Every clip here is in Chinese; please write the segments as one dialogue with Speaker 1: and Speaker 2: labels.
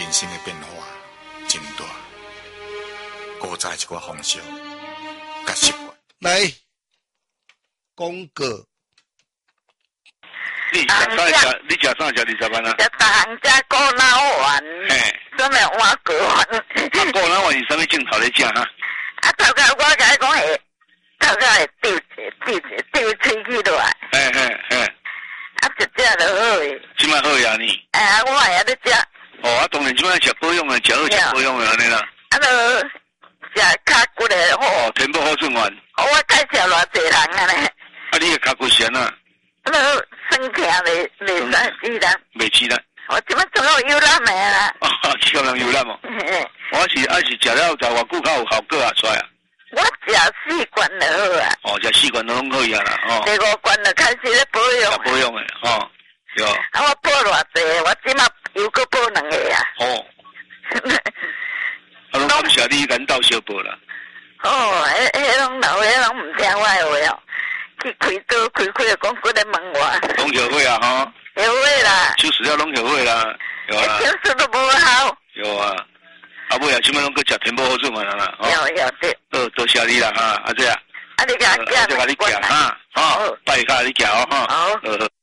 Speaker 1: 人生的变化真大，古早一寡风俗甲习惯。
Speaker 2: 来，广告。
Speaker 3: 你食啥食？你食啥食20万啊？
Speaker 4: 食大行食古老丸，什么碗粿丸？
Speaker 3: 古老丸是啥物镜头咧食哈？
Speaker 4: 啊，头家我甲伊讲会，头家会丢喙齿落来。啊，一只就好诶。
Speaker 3: 即摆好呀你？
Speaker 4: 啊，我也咧食。
Speaker 3: 哦，啊，当然即摆食保养诶，食好食保养诶安尼啦。
Speaker 4: 啊，就食脚骨诶好。
Speaker 3: 哦，天宝好顺丸。
Speaker 4: 我介绍偌济人啊咧。
Speaker 3: 啊，你诶脚骨咸啊？
Speaker 4: 啊，就生疼袂使死人。
Speaker 3: 袂死人。
Speaker 4: 我即摆做到有染诶啦。
Speaker 3: 哦，超人有染哦。我是食了在偌久较有效果啊出来啊。
Speaker 4: 我食4罐就好啊。
Speaker 3: 哦，食4罐都拢可以啊啦，哦。
Speaker 4: 第5罐就开始咧保养。
Speaker 3: 保养诶，哦，对。啊，
Speaker 4: 我保偌济，我即马又搁保2个啊。
Speaker 3: 哦。啊，拢感谢你引导小报啦。
Speaker 4: 哦，迄拢老岁拢毋听我诶话哦，去开刀开就讲过来问我。
Speaker 3: 拢后悔啊，吼。
Speaker 4: 后悔啦。手
Speaker 3: 术了拢后悔啦，有啊。
Speaker 4: 手术都无效。
Speaker 3: 有啊。啊，尾啊，即摆拢搁食天宝好顺丸啦，吼。
Speaker 4: 有对。
Speaker 3: 多谢你啦，哈，阿姐啊。
Speaker 4: 啊，你甲
Speaker 3: 你食哈，好，拜下你食哦，哈。
Speaker 4: 好。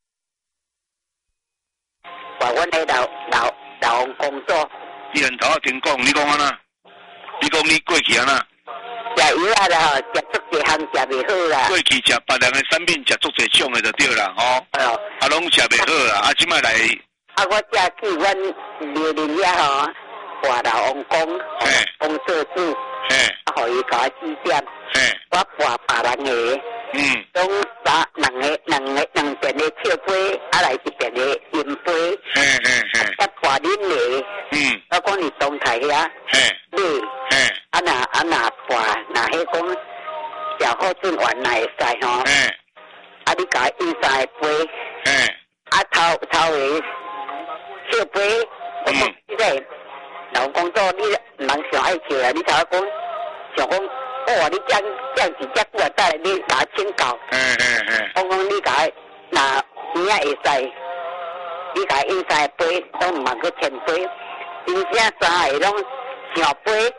Speaker 5: 话阮迄老王工作。
Speaker 3: 你人头啊听讲，你讲安那？你讲你过去安那？
Speaker 5: 食油啊啦吼，食足济项食袂好啦。
Speaker 3: 过去食别人的产品食足济种的就对啦，吼。啊，拢食袂好啦，啊，即摆来。
Speaker 5: 啊，我遮去阮庙里遐吼。话老王公，王做主，啊，互伊甲我指点，我话别人个，拢两边的笑杯，啊来一边的银杯，啊话恁个，我讲你东台遐，你，啊那话那迄讲，小好准原来会使吼，啊你甲伊3个杯，啊头个笑杯，我讲即个。老公做你人上爱笑啊！你头讲想讲，哦，你这是遮久啊，带来你甲请教。我讲你甲那钱啊会使，你甲因3个杯都毋通去添杯，真正3个拢上杯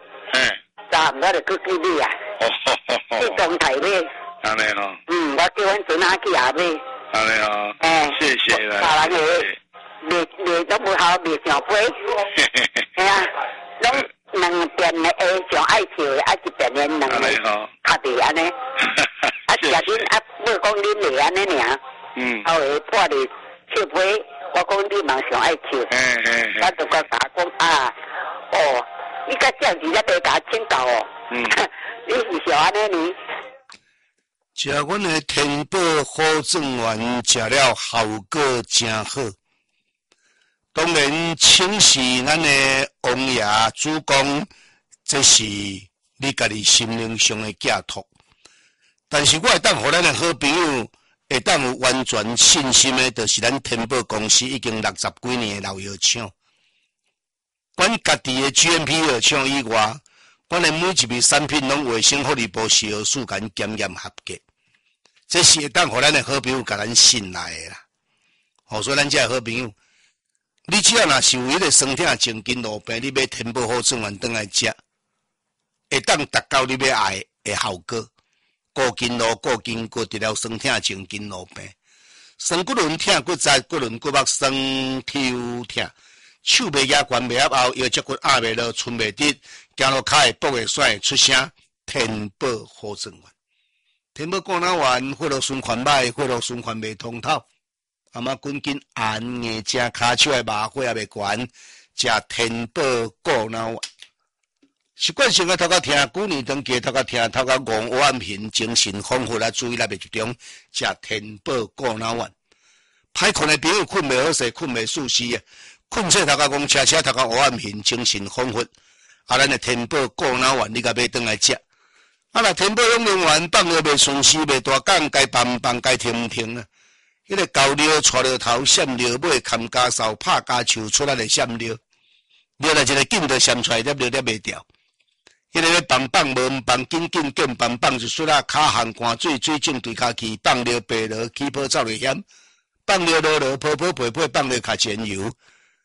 Speaker 5: ，3毋我就去记你啊。去中台买。
Speaker 3: 安尼吼。
Speaker 5: 我叫阮孙仔去也买。
Speaker 3: 安尼吼。谢谢啦。
Speaker 5: 大人个。卖都无效，卖上杯。哎呀，拢两边的上爱笑的，啊一边的两个卡地安尼。啊，食恁啊，我讲恁会安尼尔。后下破哩笑杯，我讲你嘛上爱笑。我就甲讲啊，哦，你甲这样子才袂甲请教哦。你是想安尼呢？
Speaker 2: 食阮的天宝好正丸，食了效果真好。当然，请示咱的王爷主公，这是你家己心灵上的寄托。但是我会当互咱的好朋友，会当有完全信心的，就是咱天宝公司已经60几年的老药厂。阮家己的 GMP 药厂以外，阮的每一味产品拢卫生福利部食药署甲检验合格。这是会当互咱的好朋友甲咱信赖的啦。所以咱这好朋友。你只要若是有迄个酸痛前筋路病，你买天宝好正丸转来食，会当达到你要爱的效果。顾筋路、顾筋骨，除了酸痛前筋路病，酸骨轮痛、骨折、骨轮骨膜酸、抽痛，手袂举悬袂合后，腰脊骨压袂落，寸袂直，行路骹会跛会甩出声。天宝好正丸，天宝过脑丸，血路循环歹，血路循环袂通透。阿妈滚紧按硬正骹手的麻花也袂悬，食天宝过脑丸。习惯性的头壳疼，旧年长期头壳疼，头壳戆黑暗hình，精神丰富啊，注意力袂集中，食天宝过脑丸。歹困的朋友困袂好势，困袂舒适啊，困醒头壳戆车车，头壳黑暗hình，精神丰富。咱的天宝过脑丸，你甲买转来食。若天宝拢用完，放了袂顺时，袂大讲，该放该停停啊。迄个高尿、带尿头、闪尿尾、砍家扫、拍家手出来的闪尿，尿来一个紧就闪出来，粒袂掉。迄个要放无放，紧紧放就出来，骹含汗水，水肿对骹去，放尿白落，起泡走袂险。放尿落泡泡配放尿卡前油。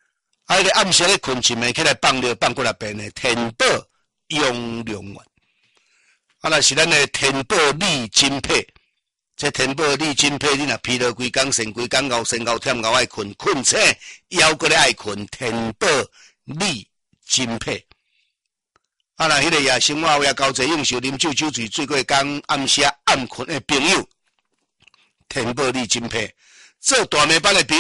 Speaker 2: 啊，迄个暗时咧困一暝起来放尿放过来边的天宝永良丸。啊，若是咱的天宝利金配，这天宝利金配，你若疲劳规工、神规工、熬身熬忝熬爱困，困醒腰过咧爱困，天宝利金配。啊，若迄个夜生活也交际应酬、啉酒酒醉醉过工，暗时暗困的朋友，天宝利金配，做大暝班的朋友。